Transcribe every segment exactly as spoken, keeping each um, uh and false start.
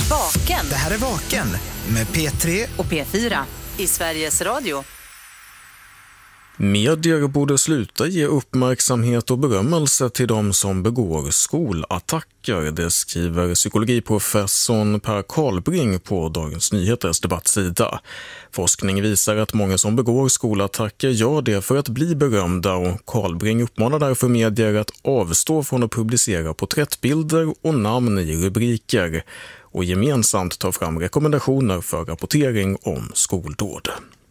Vaken. Det här är Vaken med P tre och P fyra i Sveriges Radio. Medier borde sluta ge uppmärksamhet och berömmelse till de som begår skolattacker. Det skriver psykologiprofessorn Per Karlbring på Dagens Nyheters debattsida. Forskning visar att många som begår skolattacker gör det för att bli berömda, och Karlbring uppmanar därför medier att avstå från att publicera porträttbilder och namn i rubriker och gemensamt ta fram rekommendationer för rapportering om skoldåd.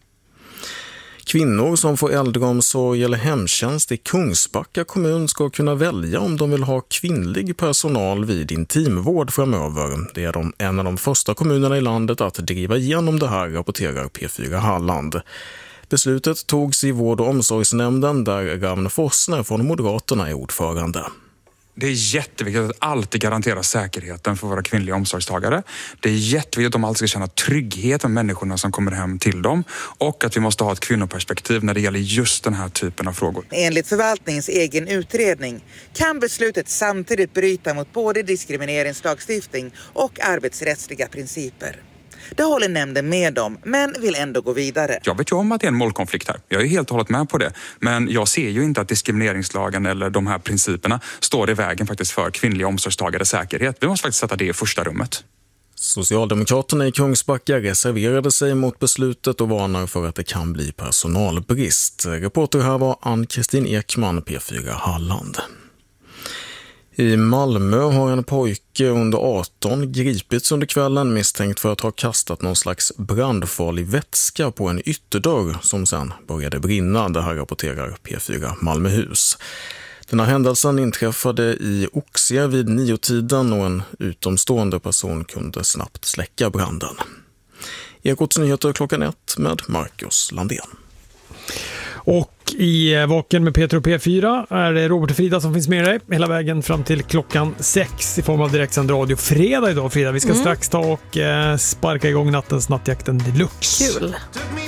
Kvinnor som får äldreomsorg eller hemtjänst i Kungsbacka kommun ska kunna välja om de vill ha kvinnlig personal vid intimvård framöver. Det är de, en av de första kommunerna i landet att driva igenom det här, rapporterar P fyra Halland. Beslutet togs i vård- och omsorgsnämnden där Ravn Forsner från Moderaterna är ordförande. Det är jätteviktigt att alltid garantera säkerheten för våra kvinnliga omsorgstagare. Det är jätteviktigt att de alltid ska känna trygghet med människorna som kommer hem till dem. Och att vi måste ha ett kvinnoperspektiv när det gäller just den här typen av frågor. Enligt förvaltningens egen utredning kan beslutet samtidigt bryta mot både diskrimineringslagstiftning och arbetsrättsliga principer. Det håller nämnden med om, men vill ändå gå vidare. Jag vet ju om att det är en målkonflikt här. Jag är helt och hållet med på det. Men jag ser ju inte att diskrimineringslagen eller de här principerna står i vägen faktiskt för kvinnliga omsorgstagares säkerhet. Vi måste faktiskt sätta det i första rummet. Socialdemokraterna i Kungsbacka reserverade sig mot beslutet och varnar för att det kan bli personalbrist. Reporter här var Ann-Kristin Ekman, P fyra Halland. I Malmö har en pojke under arton gripits under kvällen misstänkt för att ha kastat någon slags brandfarlig vätska på en ytterdörr som sen började brinna. Det här rapporterar P fyra Malmöhus. Den här händelsen inträffade i Oxie vid niotiden och en utomstående person kunde snabbt släcka branden. Ekots nyheter klockan ett med Marcus Landén. Och i Vaken med Peter och P fyra är det Robert och Frida som finns med dig hela vägen fram till klockan sex i form av direktsänd radio. Fredag idag, Frida. Vi ska mm. strax ta och eh, sparka igång nattens nattjakten deluxe. Kul!